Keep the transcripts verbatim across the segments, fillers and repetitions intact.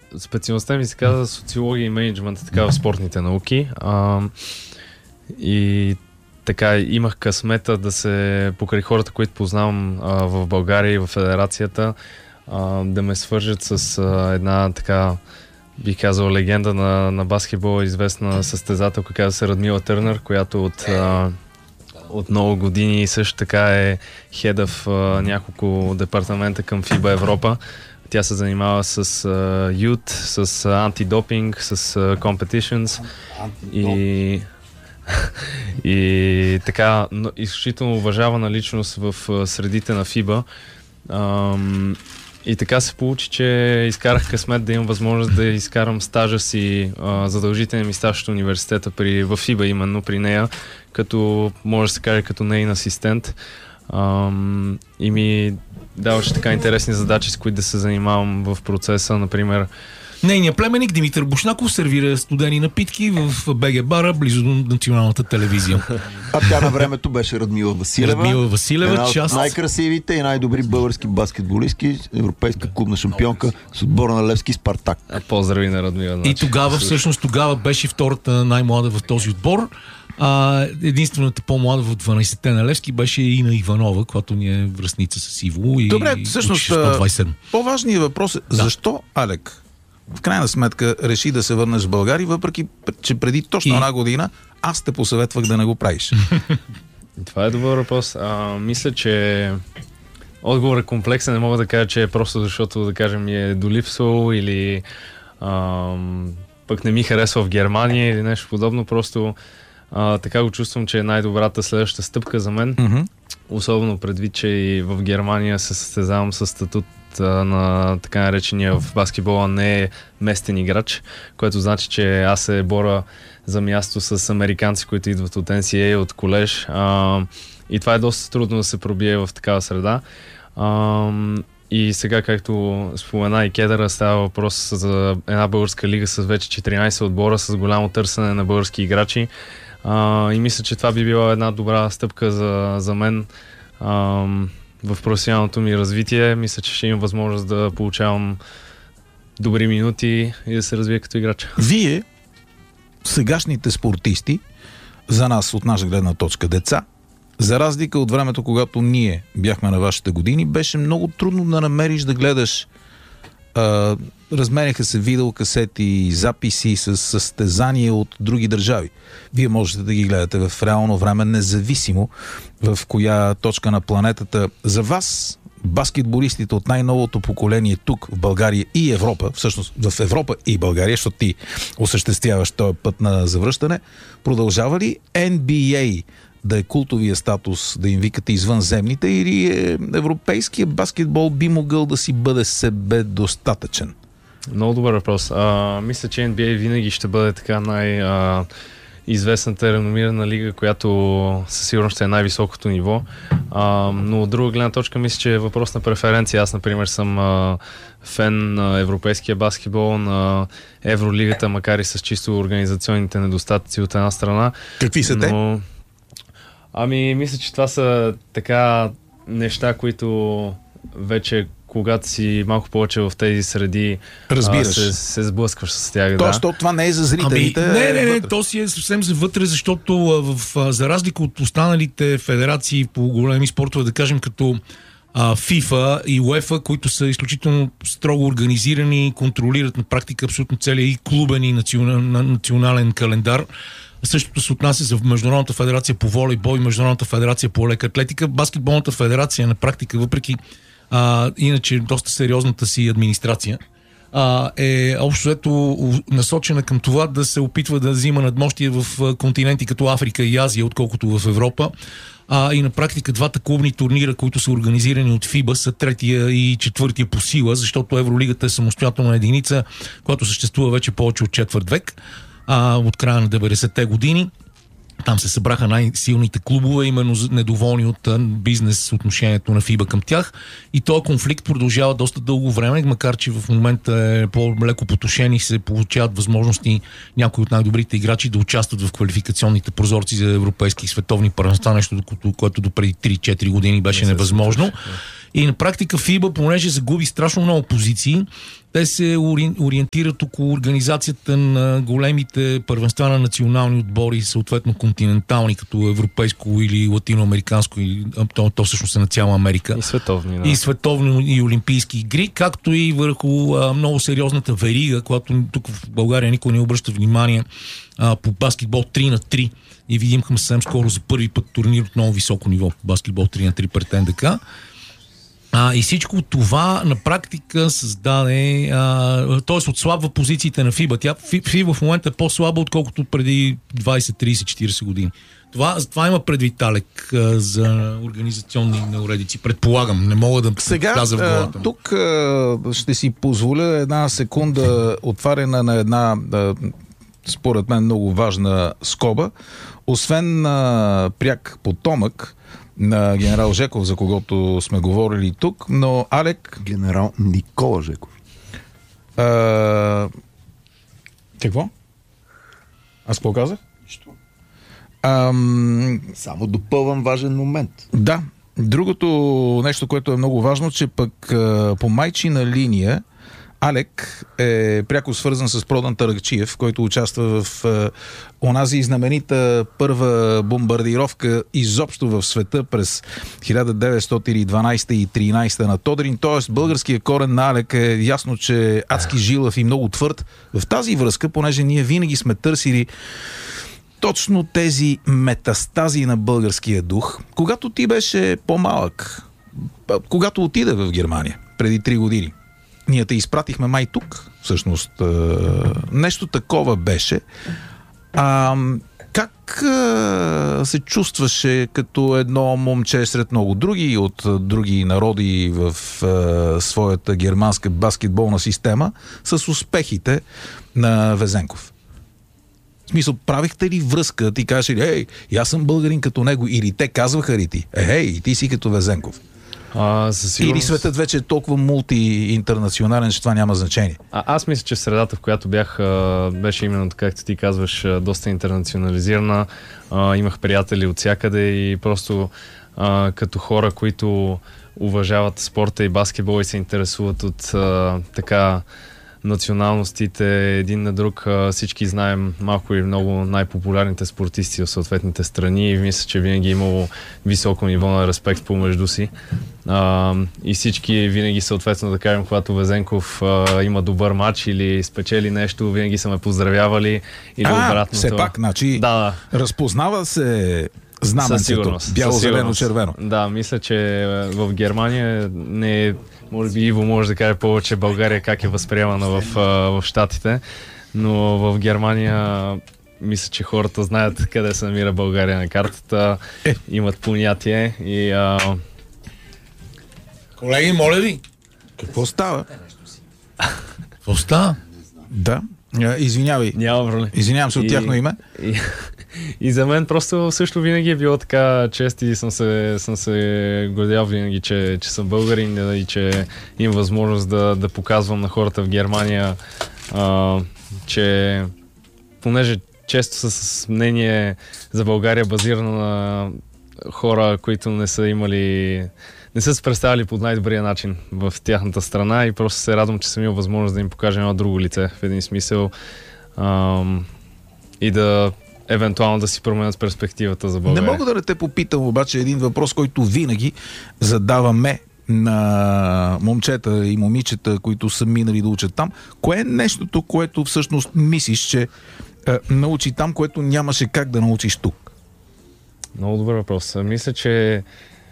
специалността ми се казва социология и мениджмънт, така в спортните науки. А, и така имах късмета да се, покрай хората, които познавам а, в България и в федерацията, а, да ме свържат с а, една така, бих казал, легенда на, на баскетбола, известна състезателка, казва се Радмила Търнър, която от, а, от много години също така е хеда в а, няколко департамента към фиба Европа. Тя се занимава с uh, ют, с uh, антидопинг, с uh, competitions и, и така изключително уважавана личност в uh, средите на фиба. Um, и така се получи, че изкарах късмет да имам възможност да изкарам стажа си, uh, задължителен ми стаж от университета при, в фиба, именно при нея, като може да се каже като нейн асистент. Um, и ми даваше така интересни задачи, с които да се занимавам в процеса, например. Нейният племенник Димитър Бушнаков сервира студени напитки в БГ бара, близо до националната телевизия. А тя на времето беше Радмила Василева. Радмила Василева, една от част... най-красивите и най-добри български баскетболистки, европейска клубна шампионка с отбора на Левски Спартак. А, поздрави на Радмила. Значи. И тогава, всъщност, тогава беше втората най-млада в този отбор. А, единствената по-млада в дванайсетте на Левски беше Ина Иванова, която ни е връстница с Иво. И добре, всъщност, сто двайсет и седем. По-важният въпрос е да. Защо Алек в крайна сметка реши да се върнеш в България, въпреки че преди точно и... една година аз те посъветвах да не го правиш. Това е добър въпрос. А, мисля, че отговор е комплексен. Не мога да кажа, че е просто защото, да кажем, ми е долипсвал или ам, пък не ми харесва в Германия или нещо подобно. Просто а, така го чувствам, че е най-добрата следваща стъпка за мен. Mm-hmm. Особено предвид, че и в Германия се състезавам с статут на така наречения в баскетбола не е местен играч, което значи, че аз се боря за място с американци, които идват от Ен Си Ей, от колеж. А, и това е доста трудно да се пробие в такава среда. А, и сега, както спомена и Кедъра, става въпрос за една българска лига с вече четиринайсет отбора, с голямо търсене на български играчи. А, и мисля, че това би била една добра стъпка за, за мен а, в професионалното ми развитие. Мисля, че ще имам възможност да получавам добри минути и да се развия като играч. Вие, сегашните спортисти, за нас от наша гледна точка деца, за разлика от времето, когато ние бяхме на вашите години, беше много трудно да намериш да гледаш. А, разменяха се видеокасети и записи с състезания от други държави. Вие можете да ги гледате в реално време, независимо в коя точка на планетата. За вас, баскетболистите от най-новото поколение тук в България и Европа, всъщност в Европа и България, защото ти осъществяваш този път на завръщане, продължава ли Ен Би Ей да е култовия статус, да им викате извънземните, или е, европейския баскетбол би могъл да си бъде себе достатъчен? Много добър въпрос. А, мисля, че Ен Би Ей винаги ще бъде така най- а, известната и реномирана лига, която със сигурност ще е най-високото ниво. А, но от друга гледна точка мисля, че е въпрос на преференция. Аз, например, съм а, фен на европейския баскетбол, на Евролигата, макар и с чисто организационните недостатъци от една страна. Какви са но... те? Ами, мисля, че това са така неща, които вече когато си малко повече в тези среди, разбираш, а, се, се сблъскваш с тях. Тоест, да. това не е за зрителите. Ами, не, не, не, то си е съвсем за вътре, защото в, в, за разлика от останалите федерации по големи спортове, да кажем като а, ФИФА и УЕФА, които са изключително строго организирани и контролират на практика абсолютно целия и клубен и национал, национален календар. Същото се отнася за Международната федерация по волейбол и Международната федерация по лека атлетика. Баскетболната федерация на практика, въпреки а, иначе доста сериозната си администрация, а, е общо взето насочена към това да се опитва да взима надмощие в континенти като Африка и Азия, отколкото в Европа. А, и на практика двата клубни турнира, които са организирани от ФИБА, са третия и четвъртия по сила, защото Евролигата е самостоятелна единица, която съществува вече повече от четвърт век. А, от края на деветдесетте години. Там се събраха най-силните клубове, именно недоволни от бизнес отношението на ФИБА към тях. И този конфликт продължава доста дълго време, макар че в момента е по-леко потушен и се получават възможности някои от най-добрите играчи да участват в квалификационните прозорци за европейски и световни първенства, нещо, което до преди три-четири години беше невъзможно. И на практика ФИБА, понеже загуби страшно много позиции, те се ориентират около организацията на големите първенства на национални отбори, съответно континентални, като европейско или латиноамериканско, или, то, то всъщност е на цяла Америка. И световни, да. И световни и олимпийски игри, както и върху а, много сериозната верига, която тук в България никой не обръща внимание, а, по баскетбол три на три. И видимхме съвсем скоро за първи път турнир от много високо ниво по баскетбол три на три пред Н Д К. А, и всичко това на практика създаде, т.е. отслабва позициите на ФИБА. Тя ФИБА в момента е по-слаба, отколкото преди двайсет, трийсет, четирийсет години. Това, това има предвид, Алек, за организационни неуредици. Предполагам, не мога да сега вляза в главата. Тук ще си позволя една секунда отваряне на една, според мен, много важна скоба. Освен а, пряк потомък на генерал Жеков, за когото сме говорили тук, но Алек... Генерал Никола Жеков. А... Какво? Аз какво казах? Нищо. Ам... Само допълвам важен момент. Да. Другото нещо, което е много важно, че пък а, по майчина линия Алек е пряко свързан с Продан Таракчиев, който участва в е, онази знаменита първа бомбардировка изобщо в света през хиляда деветстотин и дванайсета и тринайсета на Тодрин. Тоест българският корен на Алек е ясно, че е адски жилав и много твърд. В тази връзка, понеже ние винаги сме търсили точно тези метастази на българския дух, когато ти беше по-малък, когато отида в Германия преди три години. Ние те изпратихме май тук, всъщност. Е, нещо такова беше. А, как е, се чувстваше като едно момче сред много други от други народи в е, своята германска баскетболна система с успехите на Везенков? В смисъл, правихте ли връзка? Ти кажеш ли, ей, аз съм българин като него, или те казваха ли ти, ей, ти си като Везенков? А, със сигурност... Или светът вече е толкова мулти-интернационален, че това няма значение? А, аз мисля, че средата, в която бях, беше именно така, както ти казваш, доста интернационализирана. А, имах приятели от всякъде и просто а, като хора, които уважават спорта и баскетбол и се интересуват от а, така националностите един на друг. Всички знаем малко и много най-популярните спортисти в съответните страни и мисля, че винаги е имало високо ниво на респект помежду си. А, и всички винаги съответно, да кажем, когато Везенков а, има добър матч или спечели нещо, винаги са ме поздравявали или а, обратното. Все пак, значи, да, разпознава се знаменцето, бяло-зелено-червено. Да, мисля, че в Германия не е, може би Иво може да каже повече България как е възприемана в, в Щатите, но в Германия мисля, че хората знаят къде се намира България на картата, е. Имат понятие и... А... Колеги, моля ви! Какво става? Какво става? Да. Извинявай. Няма проблем. Извинявам се от тяхно име. И, и за мен просто също винаги е било така чест и съм се, съм се гордял винаги, че, че съм българин и че имам възможност да, да показвам на хората в Германия, а, че понеже често са с мнение за България базирано на хора, които не са имали... не са се представили по най-добрия начин в тяхната страна и просто се радвам, че съм имал възможност да им покажа едно друго лице в един смисъл ам, и да евентуално да си променят перспективата за България. Не мога да не те попитам обаче един въпрос, който винаги задаваме на момчета и момичета, които са минали да учат там. Кое е нещото, което всъщност мислиш, че е, научи там, което нямаше как да научиш тук? Много добър въпрос. Мисля, че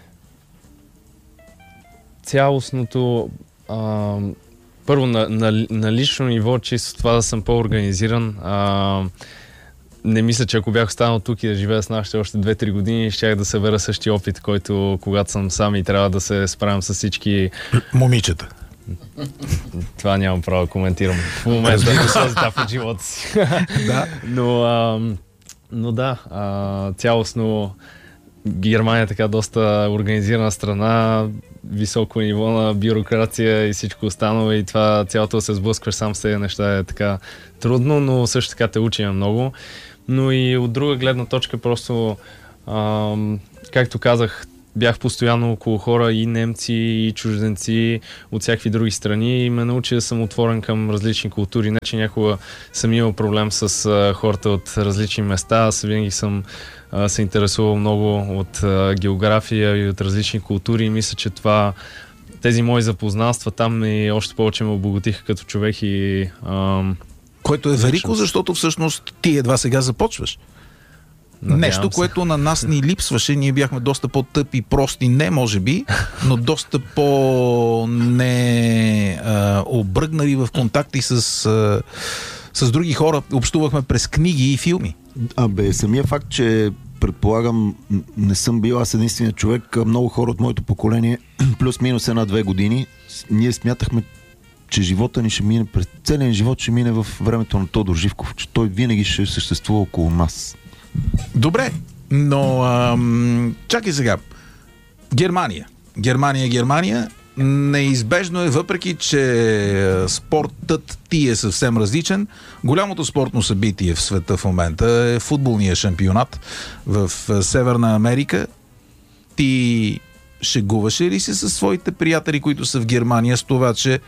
цялостното а, първо на, на, на лично ниво, чисто това да съм по-организиран. А, не мисля, че ако бях останал тук и да живея с нашите още две-три години, щях да събера същия опит, който когато съм сам и трябва да се справям с всички... момичета. Това нямам право да коментирам в момента на този етап от живота си. Да. Но, а, но да, а, цялостно Германия е така доста организирана страна, високо ниво на бюрокрация и всичко останало и това цялото да се сблъскваш сам с тези неща е така трудно, но също така те учи много. Но и от друга гледна точка просто, ам, както казах, бях постоянно около хора и немци, и чужденци от всякакви други страни и ме научи да съм отворен към различни култури. Не, че някога съм имал проблем с а, хората от различни места. Аз винаги съм а, се интересувал много от а, география и от различни култури и мисля, че това тези мои запознанства там и още повече ме обогатиха като човек и... Ам... Което е велико, защото всъщност ти едва сега започваш. Надявам Нещо, се. Което на нас ни липсваше. Ние бяхме доста по-тъпи, прости, не може би, но доста по-не а, обръгнали в контакти с, а, с други хора. Общувахме през книги и филми. Абе, самия факт, че предполагам, не съм бил аз единственият човек, много хора от моето поколение, плюс-минус една-две години, ние смятахме, че живота ни ще мине, през целият живот ще мине в времето на Тодор Живков, че той винаги ще съществува около нас. Добре, но ам, чакай сега. Германия. Германия, Германия. Неизбежно е, въпреки че спортът ти е съвсем различен. Голямото спортно събитие в света в момента е футболния шампионат в Северна Америка. Ти шегуваше ли си със своите приятели, които са в Германия, с това, че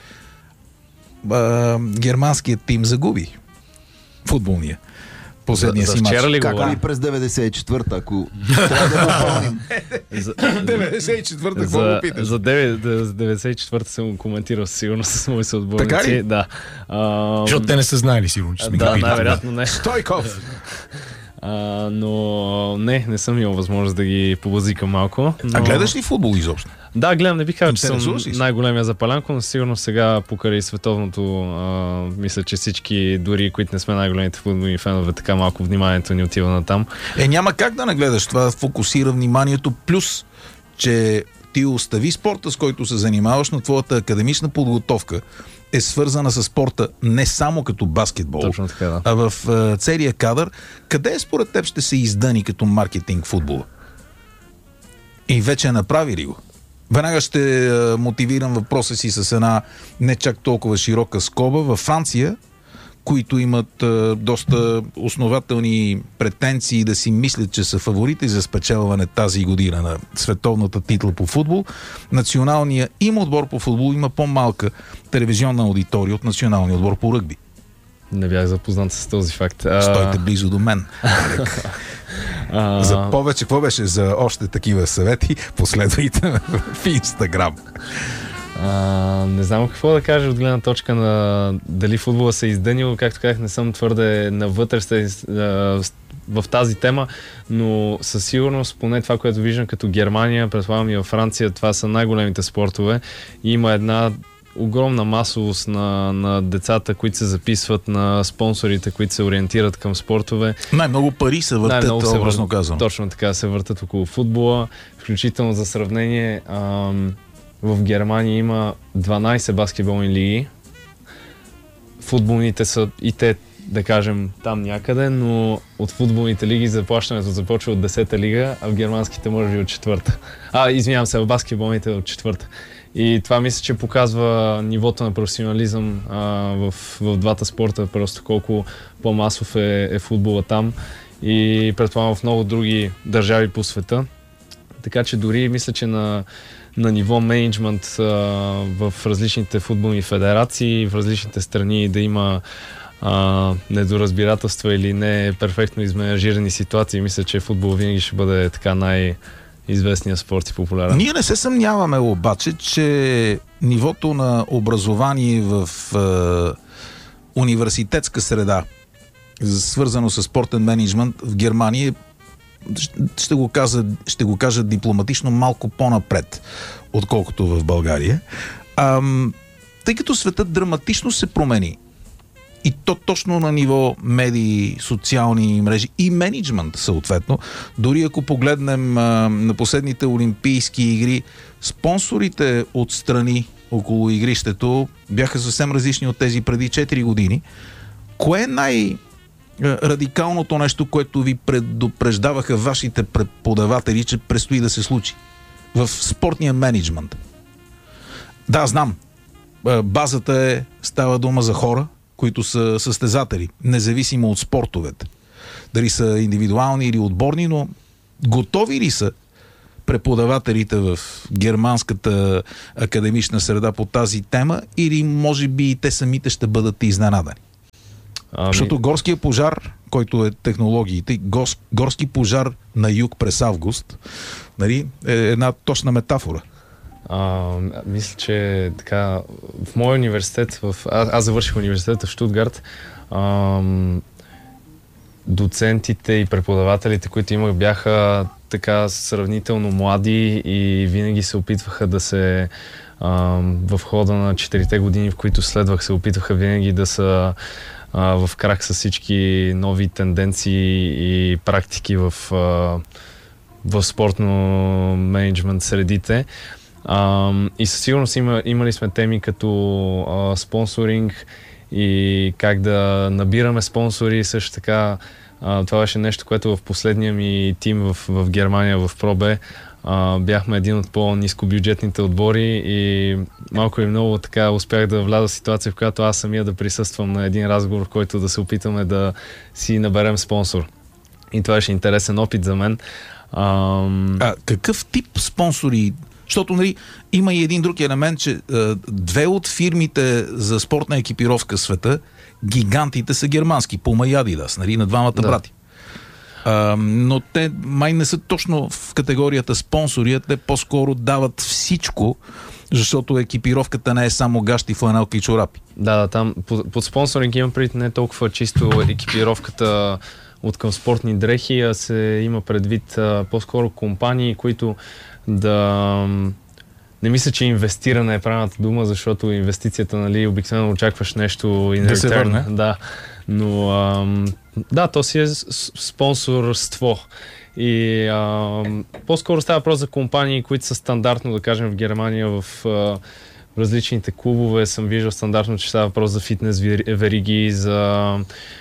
а, германският тим загуби футболния? Последния за, си за мач. ли Как ли през деветдесет и четвърта, ако трябва да го помним? деветдесет и четвърта, какво за, го питаш? за деветдесет и четвърта съм коментирал сигурно с мои съотборници. Така ли? Да. А, защото те не са знаели сигурно, че сме да, ги питали. най-вероятно не. Стойков! А, но не, не съм имал възможност да ги побазикам малко. Но... А гледаш ли футбол изобщо? Да, гледам, не бих казал, че съм ли? най-големия запалянко, но сигурно сега покрай световното, а, мисля, че всички, дори които не сме най-големите футболни фенове, така малко вниманието ни отива на там. Е, няма как да не гледаш, това фокусира вниманието, плюс, че ти остави спорта, с който се занимаваш, но твоята академична подготовка е свързана с спорта не само като баскетбол, Точно така, да. а в а, целия кадър. Къде според теб ще се издъни като маркетинг футбола? И вече е направили го. Веднага ще а, мотивирам въпроса си с една не чак толкова широка скоба. Във Франция, които имат а, доста основателни претенции да си мислят, че са фаворити за спечелване тази година на световната титла по футбол, националният им отбор по футбол има по-малка телевизионна аудитория от националния отбор по ръгби. Не бях запознат с този факт. А... Стойте близо до мен. А... За повече, какво беше за още такива съвети, последвайте в Инстаграм. А, не знам какво да кажа от гледна точка на дали футбола се е издънил, както казах, не съм твърде навътре в тази тема, но със сигурност, поне това, което виждам като Германия, предполагам и във Франция, това са най-големите спортове и има една огромна масовост на, на децата, които се записват, на спонсорите, които се ориентират към спортове. Най-много пари се въртят, се образно казвам. Точно така, се въртат около футбола. Включително за сравнение, ам, в Германия има дванайсет баскетболни лиги. Футболните са и те, да кажем, там някъде, но от футболните лиги заплащането започва от десета лига, а в германските може би от четвърта. А, извинявам се, в баскетболните от четвърта. И това мисля, че показва нивото на професионализъм а, в, в двата спорта, просто колко по-масов е, е футбола там и предполагам в много други държави по света. Така че дори мисля, че на, на ниво мениджмънт а, в различните футболни федерации, в различните страни да има а, недоразбирателства или не перфектно изменажирани ситуации, мисля, че футбол винаги ще бъде така най- известния спорт и популярен. Ние не се съмняваме обаче, че нивото на образование в е, университетска среда, свързано с спортен мениджмънт в Германия, ще го кажа, ще го кажа дипломатично, малко по-напред, отколкото в България. А, тъй като светът драматично се промени, и то точно на ниво медии, социални мрежи и мениджмънт съответно. Дори ако погледнем а, на последните олимпийски игри, спонсорите от страни около игрището бяха съвсем различни от тези преди четири години. Кое е най-радикалното нещо, което ви предупреждаваха вашите преподаватели, че предстои да се случи в спортния мениджмънт? Да, знам. Базата е, става дума за хора, които са състезатели, независимо от спортовете. Дали са индивидуални или отборни, но готови ли са преподавателите в германската академична среда по тази тема, или може би и те самите ще бъдат изненадани? Ами... Защото горския пожар, който е технологиите, гос, горски пожар на юг през август, нали, е една точна метафора. А, мисля, че така, в моя университет, в, аз, аз завърших университета в Щутгарт, ам, доцентите и преподавателите, които имах, бяха така сравнително млади и винаги се опитваха да се ам, в хода на четирите години, в които следвах, се опитваха винаги да са а, в крак с всички нови тенденции и практики в, а, в спортно менеджмент средите. Uh, и със сигурност има, имали сме теми като uh, спонсоринг и как да набираме спонсори. Също така uh, това беше нещо, което в последния ми тим в, в Германия, в ProB, uh, бяхме един от по-нискобюджетните отбори и малко и много така успях да вляза в ситуация, в която аз самия да присъствам на един разговор, в който да се опитаме да си наберем спонсор. И това беше интересен опит за мен. Uh, а какъв тип спонсори? Защото, нали, има и един друг елемент, че е, две от фирмите за спортна екипировка в света, гигантите са германски, Puma и Adidas, нали, на двамата да. брати. А, но те май не са точно в категорията спонсори, те по-скоро дават всичко, защото екипировката не е само гащи, фланелки и чорапи. Да, да, там под, под спонсоринг имам предвид не толкова чисто екипировката от към спортни дрехи, а се има предвид а, по-скоро компании, които да... Не мисля, че инвестиране е правилната дума, защото инвестицията, нали, обикновено очакваш нещо и да се върне. Да, но ам, да, то си е спонсорство. И ам, по-скоро става въпрос за компании, които са стандартно, да кажем, в Германия, в а, различните клубове съм виждал стандартно, че става въпрос за фитнес вериги, за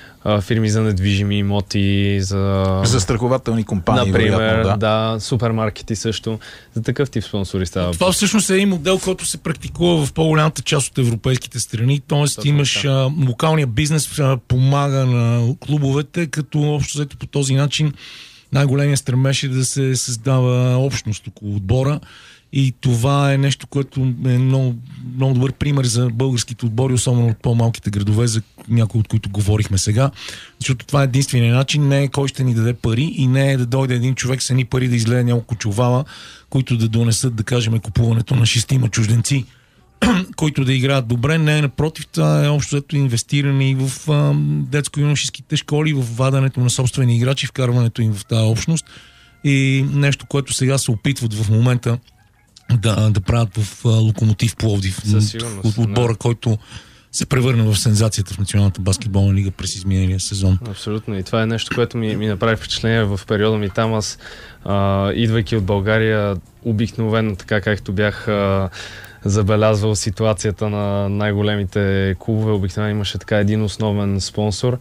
фирми за недвижими имоти, за... За страхователни компании, например, вероятно, да. да, супермаркети също. За такъв тип спонсори става. Това всъщност е и модел, който се практикува в по-голямата част от европейските страни. Тоест Точно, имаш да. а, локалния бизнес а, помага на клубовете, като общо взето по този начин най-големия стремеж е да се създава общност около отбора. И това е нещо, което е много, много добър пример за българските отбори, особено от по-малките градове, за някои от които говорихме сега. Защото това е единственият начин, не е кой ще ни даде пари и не е да дойде един човек с едни пари да излезе няколко чувала, които да донесат, да кажем, купуването на шестима чужденци, които да играят добре. Не е напротив, това е общо взето инвестиране и в а, детско-юношеските школи, в вадането на собствени играчи, вкарването им в тази общност. И нещо, което сега се опитват в момента Да, да правят в а, Локомотив Пловдив, от отбора, който се превърна в сензацията в Националната баскетболна лига през изминалия сезон. Абсолютно. И това е нещо, което ми, ми направи впечатление в периода ми там. Аз, а, идвайки от България, обикновено, така както бях а, забелязвал ситуацията на най-големите клубове, обикновено имаше така един основен спонсор.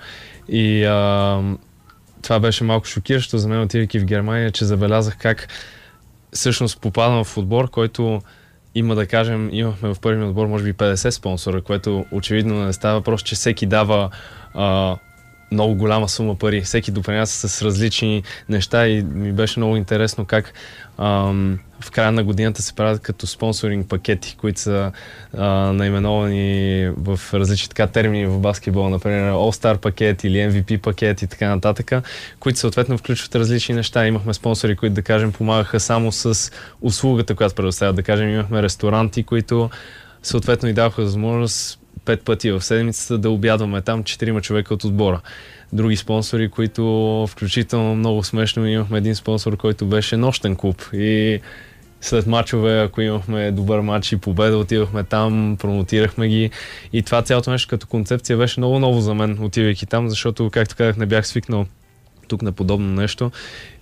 И а, това беше малко шокиращо за мен, отивайки в Германия, че забелязах как всъщност попадам в отбор, който има, да кажем, имахме в първия отбор може би петдесет спонсора, което очевидно не става просто, че всеки дава а, много голяма сума пари. Всеки допринася с различни неща и ми беше много интересно как ам, в края на годината се правят като спонсоринг пакети, които са а, наименовани в различни така термини в баскетбол, например All-Star пакет или Ем Ви Пи пакет и така нататък, които съответно включват различни неща. Имахме спонсори, които, да кажем, помагаха само с услугата, която предоставят. Да кажем, имахме ресторанти, които съответно и даваха възможност пет пъти в седмицата да обядваме там четирима човека от отбора. Други спонсори, които включително много смешно, имахме един спонсор, който беше нощен клуб и след мачове, ако имахме добър матч и победа, отивахме там, промотирахме ги и това цялото нещо като концепция беше много ново за мен, отивайки там, защото, както казах, не бях свикнал тук на подобно нещо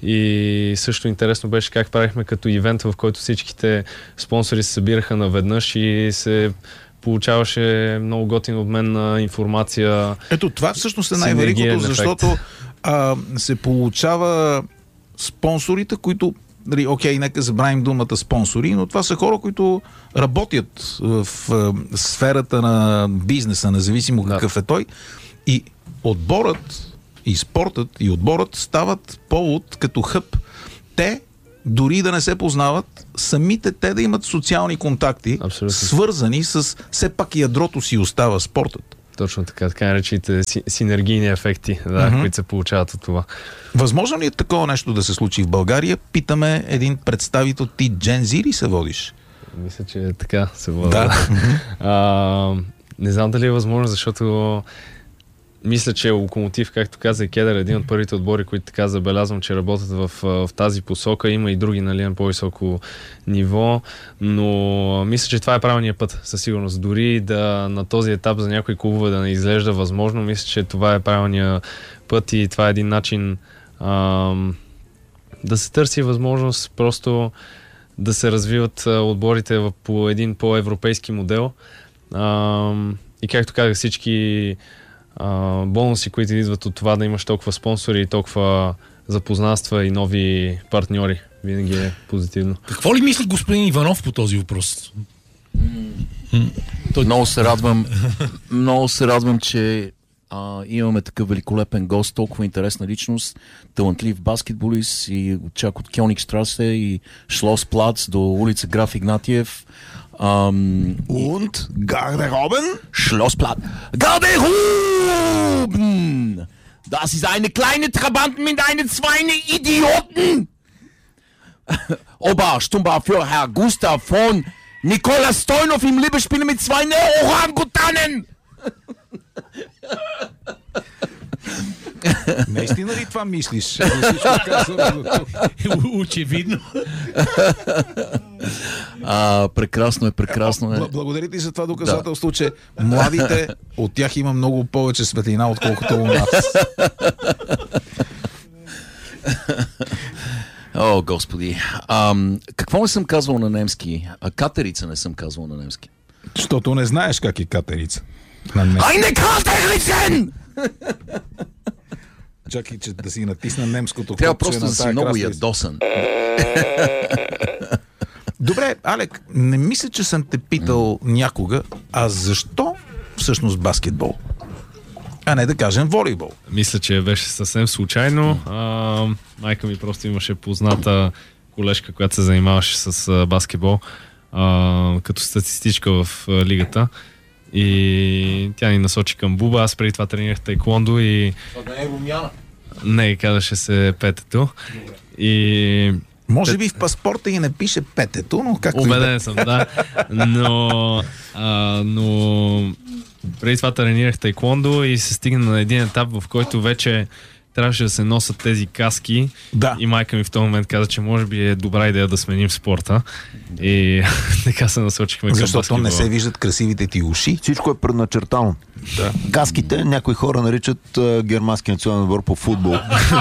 и също интересно беше как правихме като ивент, в който всичките спонсори се събираха наведнъж и се получаваше много готин обмен на информация. Ето това всъщност е най-великото, защото а, се получава спонсорите, които, нали, окей, нека забравим думата спонсори, но това са хора, които работят в, в сферата на бизнеса, независимо да. какъв е той. И отборът, и спортът, и отборът стават повод като хъб те дори да не се познават, самите те да имат социални контакти, абсолютно, свързани с все пак ядрото си остава спортът. Точно така, така наречените си, синергийни ефекти, да, mm-hmm. които се получават от това. Възможно ли е такова нещо да се случи в България? Питаме един представител. Ти Gen Z ли се водиш? Мисля, че така се води. Да. а, не знам дали е възможно, защото мисля, че Локомотив, както каза и Кедър, един от първите отбори, които така забелязвам, че работят в, в тази посока. Има и други, нали, на по-високо ниво, но мисля, че това е правилният път, със сигурност. Дори да на този етап за някои клубове да не изглежда възможно, мисля, че това е правилният път и това е един начин ам, да се търси възможност просто да се развиват отборите по един по-европейски модел. Ам, и както казах, всички Uh, бонуси, които идват от това да имаш толкова спонсори и толкова запознанства и нови партньори. Винаги е позитивно. Какво ли мисли господин Иванов по този въпрос? Mm. Той... Много се радвам, много се радвам, че а, имаме такъв великолепен гост, толкова интересна личност, талантлив баскетболист и чак от Кьонигштрасе и Шлосплац до улица Граф Игнатиев. Um, Und Garderoben? Schlossplatz. Garderoben! Das ist eine kleine Trabant mit einer Zweine Idioten! Oberstummbar für Herr Gustav von Nikola Stojanov im Liebesspiel mit zwei Orangutanen! Наистина ли това мислиш? Очевидно. А, прекрасно е, прекрасно е. Благодаря ти за това доказателство, да, че младите от тях има много повече светлина, отколкото у нас. О, господи. А, какво не съм казвал на немски? А, катерица не съм казвал на немски. Защото не знаеш как е катерица. На немски. Айне катерицен! Чакай, че да си натисна немското. Трябва просто да си много ядосан. Добре, Алек, не мисля, че съм те питал някога, а защо всъщност баскетбол? А не да кажем волейбол. Мисля, че беше съвсем случайно. А, майка ми просто имаше позната колежка, която се занимаваше с а, баскетбол а, като статистичка в а, лигата. И тя ни насочи към буба. Аз преди това тренирах таеквондо и... Това не е Румяна. Не, казваше се Петето. И... Може би в паспорта и не пише Петето, но както убеден да... съм, да. Но, а, но преди това тренирах таеквондо и се стигна на един етап, в който вече трябваше да се носят тези каски. Да. И майка ми в този момент каза, че може би е добра идея да сменим спорта. И така се насочихме към баскетбола. Защото не се виждат красивите ти уши. Всичко е предначертано. Да. Каските някои хора наричат uh, германски национален отбор по футбол.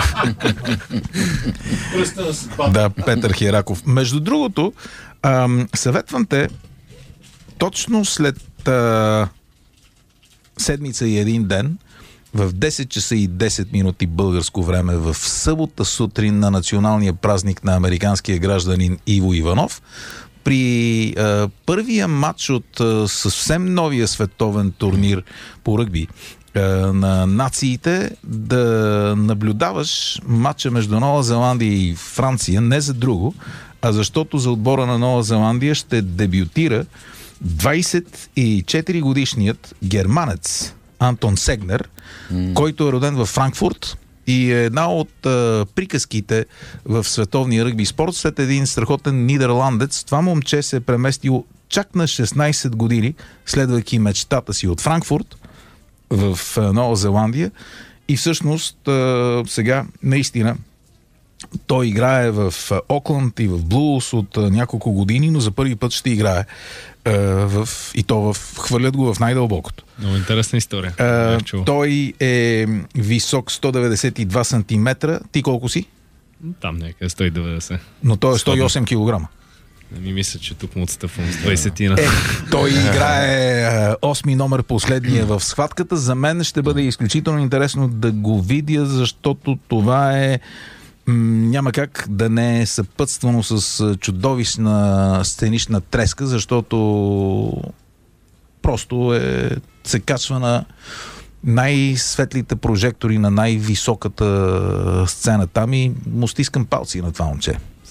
Да, Петър Хераков. Между другото, ам, съветвам те точно след а, седмица и един ден в десет часа и десет минути българско време в събота сутрин на националния празник на американския гражданин Иво Иванов при а, първия матч от а, съвсем новия световен турнир по ръгби а, на нациите да наблюдаваш матча между Нова Зеландия и Франция не за друго, а защото за отбора на Нова Зеландия ще дебютира двайсет и четири годишният германец Антон Сегнер, mm. който е роден във Франкфурт и е една от а, приказките в световния ръгби спорт. След един страхотен нидерландец, това момче се е преместило чак на шестнайсет години, следвайки мечтата си от Франкфурт в а, Нова Зеландия. И всъщност а, сега наистина той играе в Окланд и в Блуз от а, няколко години, но за първи път ще играе а, в, и то в, хвърлят го в най-дълбокото. Много интересна история. А, той е висок сто деветдесет и два сантиметра. Ти колко си? Там някъде сто и деветдесет. Но той е сто и осем килограма. Не ми мисля, че тук му отстъпвам с двайсетина. Е, той играе осми номер последния в схватката. За мен ще бъде изключително интересно да го видя, защото това е няма как да не е съпътствано с чудовищна сценична треска, защото просто е, се качва на най-светлите прожектори на най-високата сцена там и му стискам палци на това момче.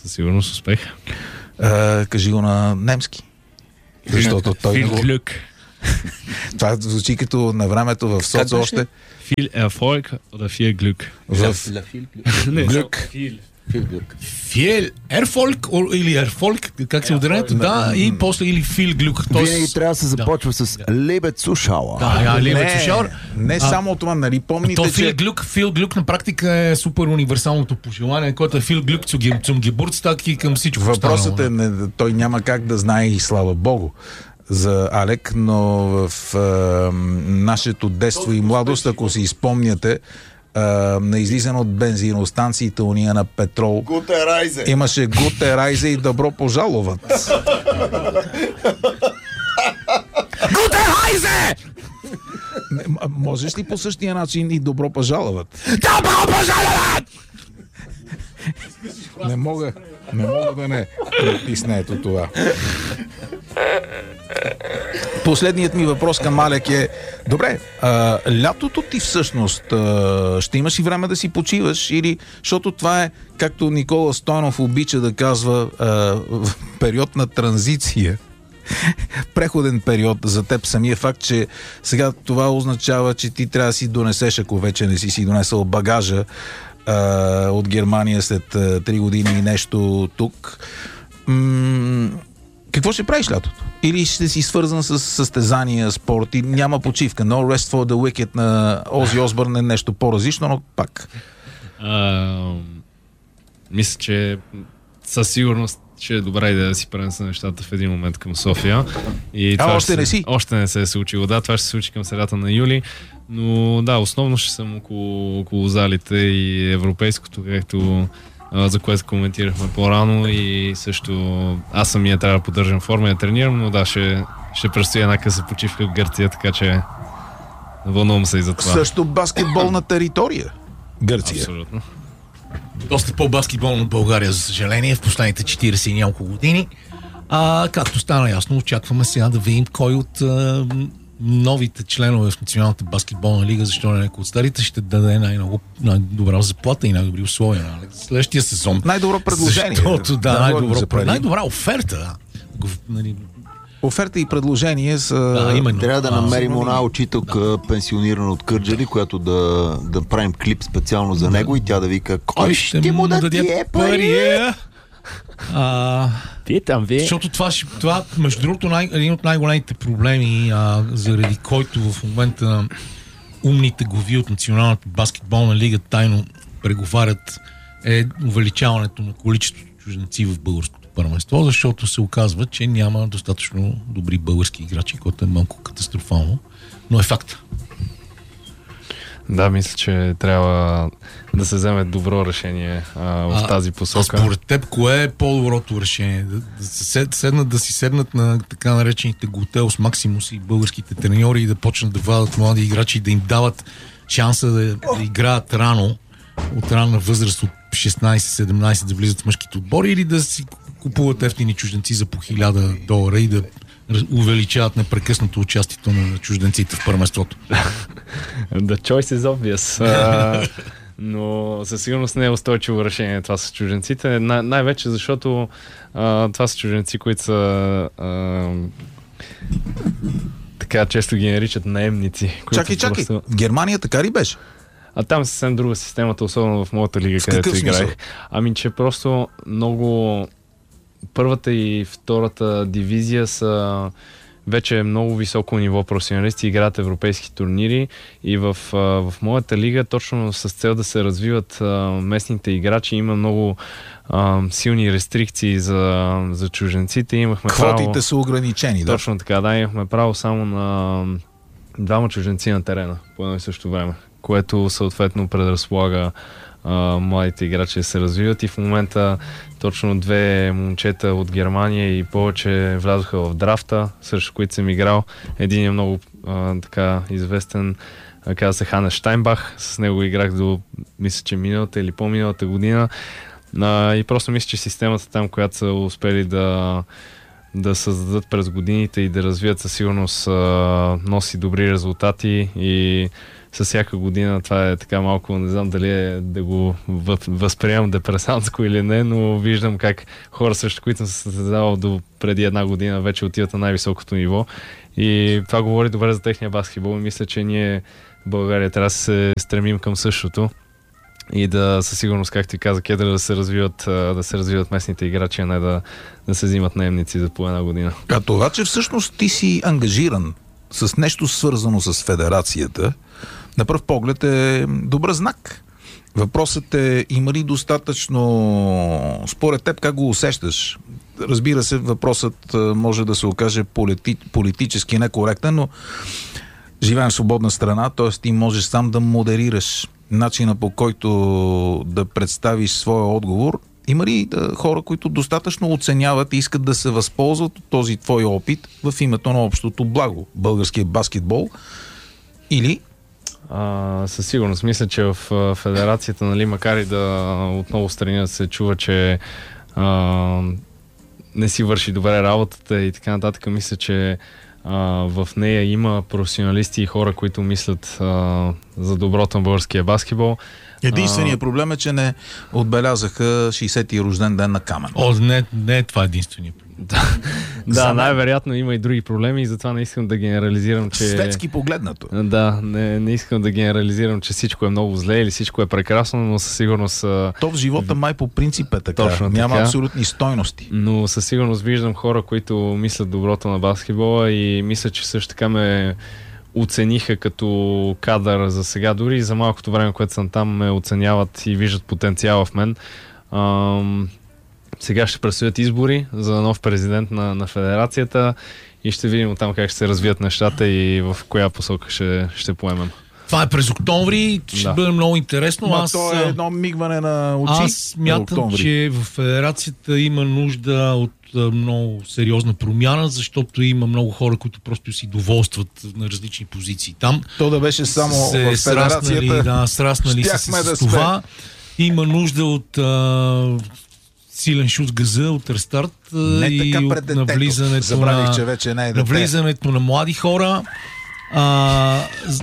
със сигурност успех. А, кажи го на немски. Защото той не го... Glück. Това звучи като на времето в соц още. Viel Erfolg oder viel Glück? В Не, Glück. Viel. Фиел, Ерфолк или Ерфолк, как се ударението, да, и после или Фил Глюк. Винаги трябва да се започва с Лебет Сушауа. Да, Лебет Сушауа. Не само това, нали помните, То че... Фил Глюк, Фил Глюк на практика е супер универсалното пожелание, което е Фил Глюк цум гебурц, так и към всичко. Въпросът е, не, той няма как да знае и слава Богу за Алек, но в е, нашето детство и младост, ако си изпомняте, Uh, на излизане от бензиностанциите уния на петрол. Гуте Райзе! Имаше Гуте Райзе и добро пожаловат. Гуте Райзе! Можеш ли по същия начин и добро пожаловат? Добро пожаловат! Не мога, не мога да не натисна ето това. Последният ми въпрос към Алек е: добре, а, лятото ти всъщност а, ще имаш и време да си почиваш, или, защото това е, както Никола Стойнов обича да казва, а, период на транзиция, преходен период за теб. Самия факт, че сега това означава, че ти трябва да си донесеш, ако вече не си си донесъл багажа а, от Германия след а, три години и нещо тук. М- Какво ще правиш лятото? Или ще си свързан с състезания, спорт и няма почивка? No rest for the wicked на Ози Осбърн е нещо по-различно, но пак. А, мисля, че със сигурност ще е добра идея да си пренеса нещата в един момент към София. И а, още се, не си? Още не се е случило. Да, това ще се случи към средата на юли. Но да, основно ще съм около, около залите и европейското, както за което коментирахме по-рано, и също аз самия трябва да поддържам форма и да тренирам, но да, ще, ще предстои една къса почивка в Гърция, така че вълнувам се и за това. Също баскетболна територия Гърция. Абсолютно. Доста по-баскетболно от България, за съжаление, в последните четирийсет и няколко години. А, както стана ясно, очакваме сега да видим кой от а, новите членове в Националната баскетболна лига, защо не някой от старите, ще даде най-много, най-добра заплата и най-добри условия на следващия сезон. Най-добро предложение. Защото, да, да най-добро, най-добра оферта. Да. Нали... Оферта и предложение са... Да, именно. Трябва да а, намерим една учителка, да, пенсионирана от Кърджали, която да, да правим клип специално за него, да, и тя да вика: кой ще, ще му даде да пари? А, вие там, вие. Защото това, това между другото, най- един от най-големите проблеми, а, заради който в момента умните глави от Националната баскетболна лига тайно преговарят, е увеличаването на количеството чужденци в българското първенство, защото се оказва, че няма достатъчно добри български играчи, което е малко катастрофално, но е факт. Да, мисля, че трябва да се вземе добро решение а, в а, тази посока. А според теб, кое е по-доброто решение? Да, да, се седнат, да си седнат на така наречените Готеос Максимус и българските треньори и да почнат да вадат млади играчи и да им дават шанса да, да играят рано, от ранна възраст от шестнайсет-седемнайсет да влизат в мъжките отбори, или да си купуват ефтини чужденци за по хиляда долара и да увеличават непрекъснато участието на чужденците в първенството? The choice is obvious. Uh, но със сигурност не е устойчиво решение това с чужденците. Най- най-вече защото uh, това са чужденци, които са uh, така често ги наричат наемници. Чакай, чакай. Просто... Германия така ли беше? А там е съвсем друга системата, особено в моята лига, с където смисъл? играех. Ами, че просто много... Първата и втората дивизия са вече много високо ниво професионалисти, играят европейски турнири, и в, в моята лига, точно с цел да се развиват местните играчи, има много а, силни рестрикции за, за чужденците. Имахме Квотите право, са ограничени, да. Точно така, да, имахме право само на двама чужденци на терена по едно и също време, което съответно предразполага Uh, младите играчи да се развиват, и в момента точно две момчета от Германия и повече влязоха в драфта, срещу които съм играл. Един е много uh, така известен, uh, казва се Ханес Штайнбах, с него играх до, мисля, че миналата или по-миналата година, uh, и просто мисля, че системата там, която са успели да да създадат през годините и да развият, със сигурност uh, носи добри резултати, и с всяка година. Това е така малко, не знам дали е да го възприемам депресантско или не, но виждам как хора също, които съм се състезавал до преди една година, вече отиват на най-високото ниво. И това говори добре за техния баскетбол. И мисля, че ние в България трябва да се стремим към същото. И да със сигурност, както ти каза, Кедър, да се развиват, да се развиват местните играчи, а не да, да се взимат наемници за по една година. А това, че всъщност ти си ангажиран с нещо свързано с федерацията, на пръв поглед е добър знак. Въпросът е, има ли достатъчно, според теб, как го усещаш? Разбира се, въпросът може да се окаже полити, политически некоректен, но живеем в свободна страна, т.е. ти можеш сам да модерираш начина, по който да представиш своя отговор. Има ли да, хора, които достатъчно оценяват и искат да се възползват от този твой опит в името на общото благо, българския баскетбол? Или? А, със сигурност. Мисля, че в федерацията, нали, макар и да отново страни да се чува, че а, не си върши добре работата и така нататък, мисля, че Uh, в нея има професионалисти и хора, които мислят uh, за доброто на българския баскетбол. Единственият uh, проблем е, че не отбелязаха шейсети рожден ден на Камен. О, не, не е това единственият проблем. Да, най-вероятно има и други проблеми и затова не искам да генерализирам, че... Светски погледнато. Да, не, не искам да генерализирам, че всичко е много зле или всичко е прекрасно, но със сигурност... То в живота май по принцип е така. Точно Няма така. абсолютни стойности. Но със сигурност виждам хора, които мислят доброто на баскетбола и мисля, че също така ме оцениха като кадър за сега. Дори и за малкото време, което съм там, ме оценяват и виждат потенциала в мен. Ам... Сега ще предстоят избори за нов президент на, на федерацията и ще видим оттам как ще се развият нещата и в коя посока ще, ще поемем. Това е през октомври, ще да. бъде много интересно. Ма аз, то е едно мигване на очи. Аз мятам, че в федерацията има нужда от много сериозна промяна, защото има много хора, които просто си доволстват на различни позиции там. То да беше само се в федерацията. Да, сраснали се с, да с това. Има нужда от а, силен шут с газа, от рестарт не и така от навлизането, Забравих, на, че вече не е дете. навлизането на млади хора. А,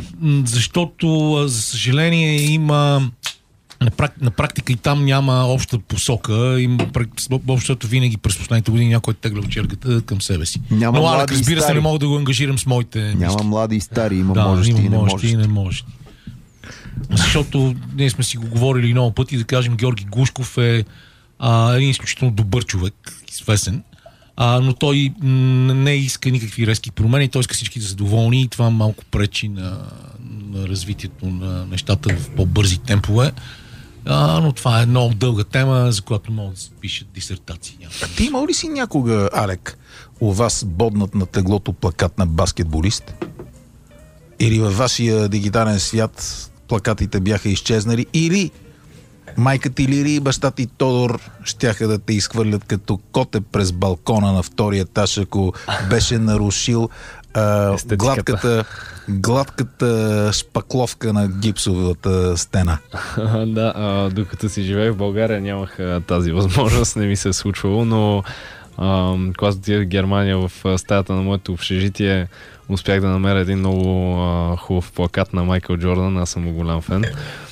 защото, за съжаление, има на, прак, на практика и там няма обща посока. Има, общото винаги през последните години някой тегля чергата към себе си. Няма Но Алек, разбира се, стари. не мога да го ангажирам с моите Няма мисли. млади и стари, има Да, можещи има и не можещи и можещи. не можещи. Защото ние сме си го говорили много пъти, да кажем, Георги Глушков е а, един изключително добър човек, известен. А, но той не иска никакви резки промени, той иска всички да са доволни и това малко пречи на, на развитието на нещата в по-бързи темпове. А, но това е много дълга тема, за която могат да се пишат дисертации. А ти имал ли си някога, Алек, у вас боднат на теглото плакат на баскетболист? Или във вашия дигитален свят плакатите бяха изчезнали? Или майка ти Лири и баща ти Тодор щяха да те изхвърлят като коте през балкона на втория етаж, ако беше нарушил а, гладката, гладката шпакловка на гипсовата стена? Да, а, докато си живеех в България нямах а, тази възможност, не ми се е случвало, но а, когато отидох в Германия в а, стаята на моето общежитие, успях да намеря един много а, хубав плакат на Майкъл Джордан, аз съм голям фен.